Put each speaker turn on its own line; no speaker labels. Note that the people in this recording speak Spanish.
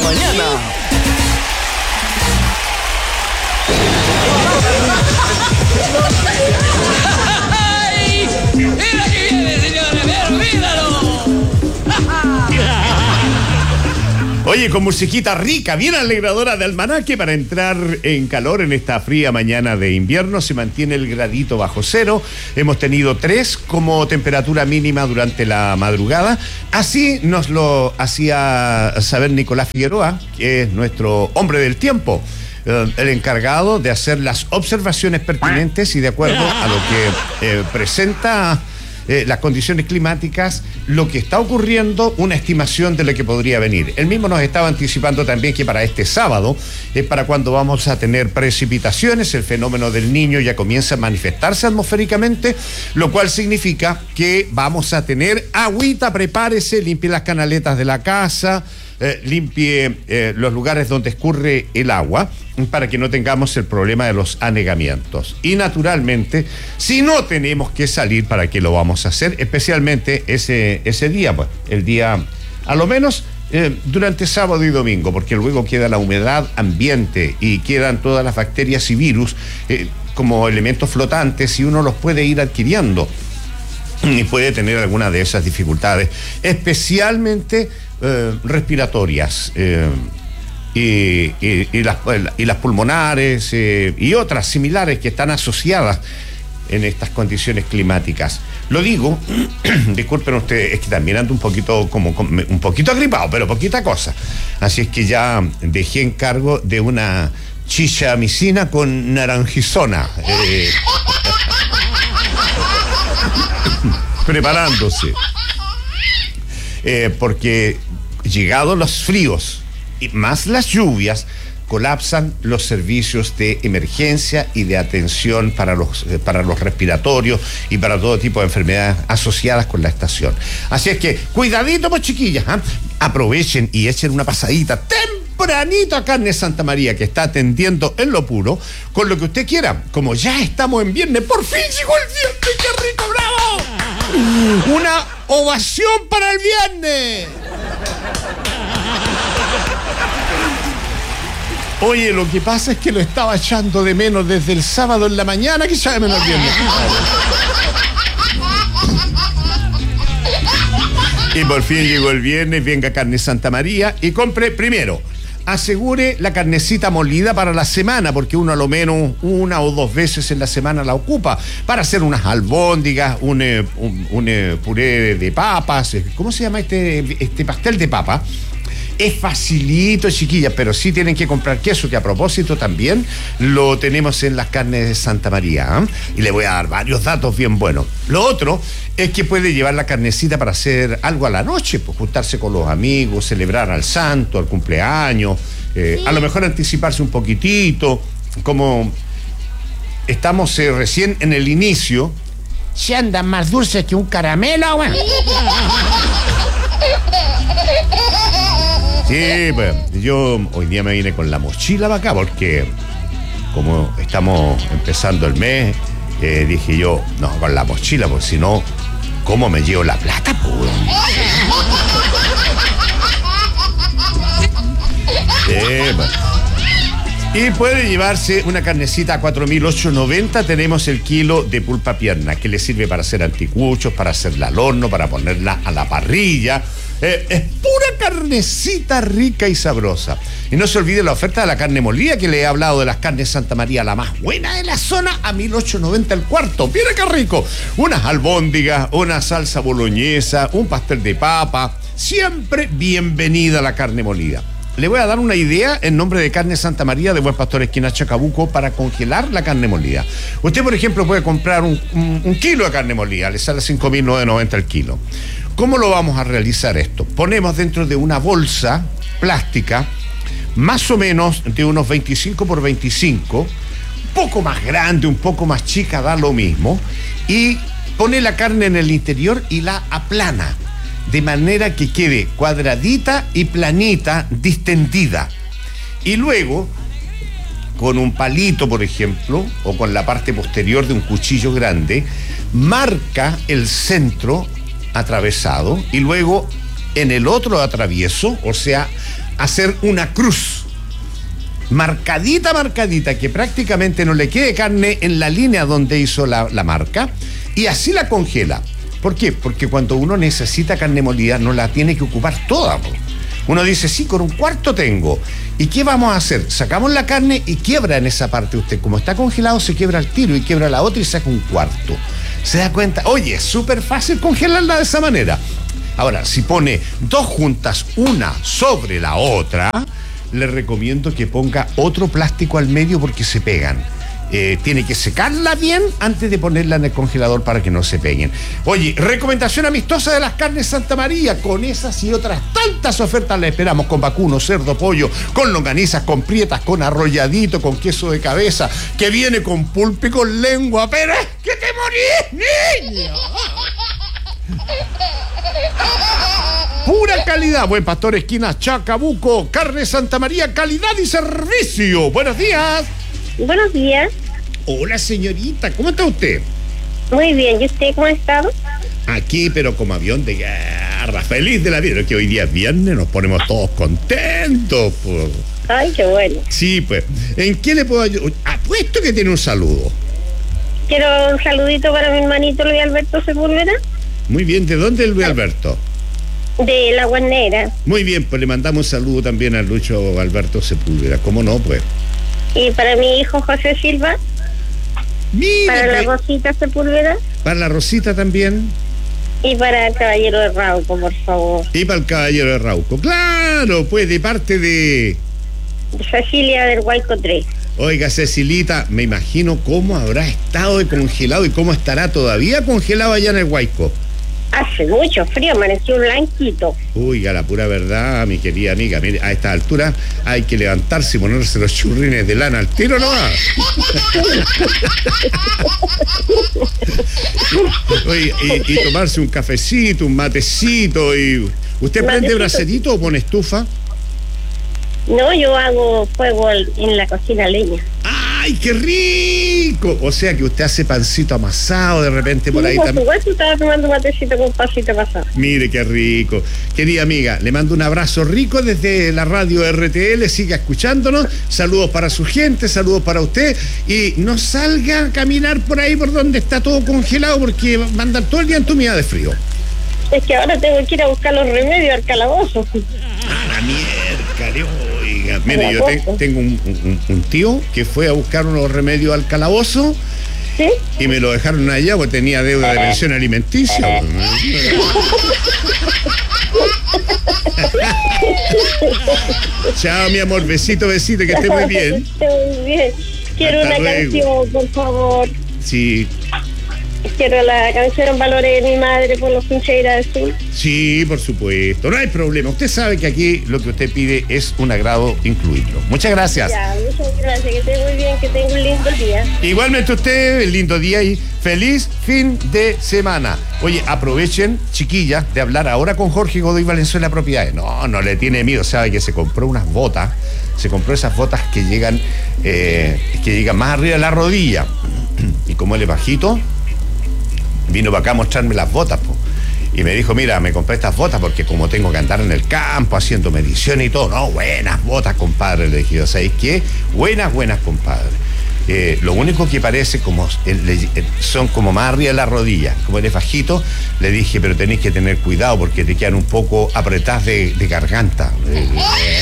mañana.
¡Ay! ¡Mira que viene, señores! ¡Pero míralo!
Oye, con musiquita rica, bien alegradora de almanaque para entrar en calor en esta fría mañana de invierno. Se mantiene el gradito bajo cero. Hemos tenido 3 como temperatura mínima durante la madrugada. Así nos lo hacía saber Nicolás Figueroa, que es nuestro hombre del tiempo. El encargado de hacer las observaciones pertinentes y de acuerdo a lo que presenta las condiciones climáticas, lo que está ocurriendo, una estimación de lo que podría venir. Él mismo nos estaba anticipando también que para este sábado es para cuando vamos a tener precipitaciones. El fenómeno del Niño ya comienza a manifestarse atmosféricamente, lo cual significa que vamos a tener agüita. Prepárese, limpie las canaletas de la casa, limpie los lugares donde escurre el agua, para que no tengamos el problema de los anegamientos. Y naturalmente, si no tenemos que salir, ¿para qué lo vamos a hacer? Especialmente ese día, pues, el día, a lo menos durante sábado y domingo, porque luego queda la humedad ambiente y quedan todas las bacterias y virus como elementos flotantes, y uno los puede ir adquiriendo y puede tener alguna de esas dificultades, especialmente respiratorias, y las pulmonares y otras similares que están asociadas en estas condiciones climáticas. Lo digo, disculpen ustedes, es que también ando un poquito un poquito agripado, pero poquita cosa. Así es que ya dejé encargo de una chichamicina con naranjizona. Preparándose. Porque llegados los fríos y más las lluvias, colapsan los servicios de emergencia y de atención para los respiratorios y para todo tipo de enfermedades asociadas con la estación. Así es que, cuidadito, pues, chiquillas, ¿eh? Aprovechen y echen una pasadita tempranito a Carne Santa María, que está atendiendo en lo puro con lo que usted quiera. Como ya estamos en viernes, por fin llegó el viernes, ¡qué rico, bravo! ¡Una ovación para el viernes! Oye, lo que pasa es que lo estaba echando de menos desde el sábado en la mañana, que ya de menos viernes. Y por fin llegó el viernes. Venga Carne Santa María y compre primero. Asegure la carnecita molida para la semana, porque uno a lo menos 1 o 2 veces en la semana la ocupa para hacer unas albóndigas, un puré de papas. ¿Cómo se llama este pastel de papa? Es facilito, chiquillas, pero sí tienen que comprar queso, que a propósito también lo tenemos en las carnes de Santa María, ¿eh? Y le voy a dar varios datos bien buenos. Lo otro es que puede llevar la carnecita para hacer algo a la noche, pues juntarse con los amigos, celebrar al santo, al cumpleaños, sí. A lo mejor anticiparse un poquitito, como estamos recién en el inicio.
Se andan más dulces que un caramelo, güey.
Sí, pues yo hoy día me vine con la mochila para acá, porque como estamos empezando el mes, dije yo, no, con la mochila, porque si no, ¿cómo me llevo la plata, pues? Sí, pues. Y puede llevarse una carnecita a 4.890. Tenemos el kilo de pulpa pierna, que le sirve para hacer anticuchos, para hacerla al horno, para ponerla a la parrilla. Es pura carnecita rica y sabrosa. Y no se olvide la oferta de la carne molida, que le he hablado de las carnes Santa María, la más buena de la zona, a 1.890 el cuarto. Mira qué rico. Unas albóndigas, una salsa boloñesa, un pastel de papa. Siempre bienvenida la carne molida. Le voy a dar una idea en nombre de Carne Santa María de Buen Pastor esquina Chacabuco para congelar la carne molida. Usted, por ejemplo, puede comprar un kilo de carne molida, le sale 5.990 el kilo. ¿Cómo lo vamos a realizar esto? Ponemos dentro de una bolsa plástica, más o menos de unos 25 por 25, un poco más grande, un poco más chica, da lo mismo, y pone la carne en el interior y la aplana, de manera que quede cuadradita y planita, distendida. Y luego, con un palito, por ejemplo, o con la parte posterior de un cuchillo grande, marca el centro atravesado y luego en el otro atravieso, o sea, hacer una cruz. Marcadita, que prácticamente no le quede carne en la línea donde hizo la marca, y así la congela. ¿Por qué? Porque cuando uno necesita carne molida no la tiene que ocupar toda. Uno dice, sí, con un cuarto tengo. ¿Y qué vamos a hacer? Sacamos la carne y quiebra en esa parte usted. Como está congelado, se quiebra el tiro y quiebra la otra y saca un cuarto. ¿Se da cuenta? Oye, es súper fácil congelarla de esa manera. Ahora, si pone dos juntas, una sobre la otra, le recomiendo que ponga otro plástico al medio porque se pegan. Tiene que secarla bien antes de ponerla en el congelador para que no se peguen. Oye, recomendación amistosa de las carnes Santa María. Con esas y otras tantas ofertas las esperamos, con vacuno, cerdo, pollo, con longanizas, con prietas, con arrolladito, con queso de cabeza, que viene con pulpo y con lengua. ¡Pero es que te morís, niño! Pura calidad. Buen Pastor, esquina Chacabuco. Carne Santa María, calidad y servicio. Buenos días.
Buenos días.
Hola, señorita, ¿cómo está usted?
Muy bien, ¿y usted cómo ha estado?
Aquí, pero como avión de guerra, feliz de la vida, que hoy día es viernes, nos ponemos todos contentos, pues.
Ay, qué bueno.
Sí, pues, ¿en qué le puedo ayudar? Apuesto que tiene un saludo.
Quiero un saludito para mi hermanito Luis Alberto Sepúlveda.
Muy bien, ¿de dónde es Luis Alberto?
De La Guarnera.
Muy bien, pues le mandamos un saludo también a Lucho Alberto Sepúlveda, ¿cómo no, pues?
Y para mi hijo José Silva.
Mira,
para la Rosita Sepúlveda.
Para la Rosita también.
Y para el Caballero de Rauco, por favor.
Y para el Caballero de Rauco. Claro, pues de parte de
Cecilia del Huayco 3.
Oiga, Cecilita, me imagino cómo habrá estado de congelado y cómo estará todavía congelado allá en el Huayco.
Hace mucho frío, amaneció blanquito.
Uy, a la pura verdad, mi querida amiga, mire, a esta altura hay que levantarse y ponerse los churrines de lana al tiro, ¿no? Oye, y tomarse un cafecito, un matecito, y ¿usted prende bracerito o pone estufa?
No, yo hago fuego en la cocina a leña.
¡Ay, qué rico! O sea que usted hace pancito amasado de repente por ahí
por
también.
supuesto, estaba tomando un matecito con pancito pasado.
Mire qué rico. Querida amiga, le mando un abrazo rico desde la radio RTL, siga escuchándonos. Saludos para su gente, saludos para usted. Y no salga a caminar por ahí por donde está todo congelado porque va a andar todo el día entumida de frío.
Es que ahora tengo que ir a buscar los remedios al calabozo.
A la mierda, oiga. Mire, yo tengo un tío que fue a buscar unos remedios al calabozo.
¿Sí?
Y me lo dejaron allá porque tenía deuda de pensión alimenticia. Chao, mi amor, besito, que esté muy bien.
Muy bien. Quiero
Hasta
una
luego.
canción, por favor.
Sí,
Quiero la canción Valores de mi madre por los Pincheiras del Sur.
sí, por supuesto. No hay problema. Usted sabe que aquí lo que usted pide es un agrado incluirlo. Muchas gracias.
Ya, muchas gracias. Que esté muy bien, que tenga un lindo día.
Igualmente usted, el lindo día y feliz fin de semana. Oye, aprovechen, chiquillas, de hablar ahora con Jorge Godoy Valenzuela Propiedades. No le tiene miedo, sabe que se compró unas botas, se compró esas botas que llegan más arriba de la rodilla. Y como él es bajito, vino para acá a mostrarme las botas, po. Y me dijo, mira, me compré estas botas porque como tengo que andar en el campo haciendo medición y todo, no, buenas botas, compadre. Le dije, ¿sabéis qué? Buenas, compadre. Lo único que parece como son como más arriba de la rodilla, como eres bajito, le dije, pero tenéis que tener cuidado porque te quedan un poco apretadas de garganta.